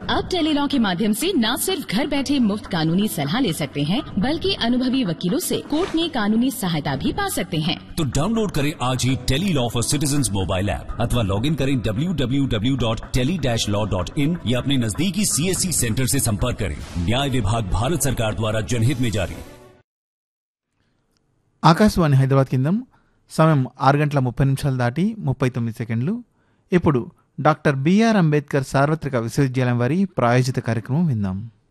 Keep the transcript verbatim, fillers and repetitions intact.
अब टेलीलॉ के माध्यम से न सिर्फ घर बैठे मुफ्त कानूनी सलाह ले सकते हैं, बल्कि अनुभवी वकीलों से कोर्ट में कानूनी सहायता भी पा सकते हैं। तो डाउनलोड करें आज ही Tele-Law for citizens mobile app अथवा लॉग इन करें W W W dot tele dash law dot in या अपने नजदीकी सीएससी सेंटर से संपर्क करें। न्याय विभाग भारत सरकार द्वारा जनहित में जारी। ఆకాశవాణి హైదరాబాద్ కేంద్రం సమయం ఆరు గంటల ముప్పై నిమిషాలు దాటి ముప్పై తొమ్మిది సెకండ్లు. ఇప్పుడు డాక్టర్ బిఆర్ అంబేద్కర్ సార్వత్రిక విశ్వవిద్యాలయం వారి ప్రాయోజిత కార్యక్రమం విందాం.